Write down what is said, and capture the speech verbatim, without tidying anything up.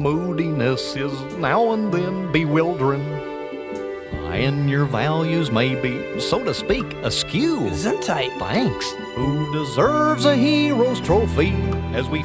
moodiness is now and then bewildering, and your values may be, so to speak, askew. Gesundheit. Thanks. Who deserves a hero's trophy as we